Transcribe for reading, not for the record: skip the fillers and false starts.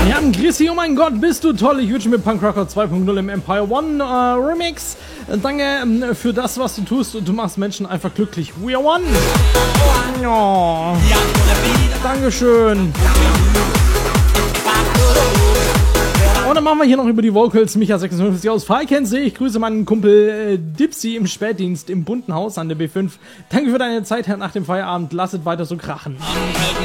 Ja, Chrissy, oh mein Gott, bist du toll. Ich wünsche mir Punkrocker 2.0 im Empire One Remix. Danke für das, was du tust. Du machst Menschen einfach glücklich. We are one. Oh. Dankeschön. Und dann machen wir hier noch über die Vocals. Micha56 aus Falkensee. Ich grüße meinen Kumpel Dipsy im Spätdienst im bunten Haus an der B5. Danke für deine Zeit nach dem Feierabend. Lass es weiter so krachen.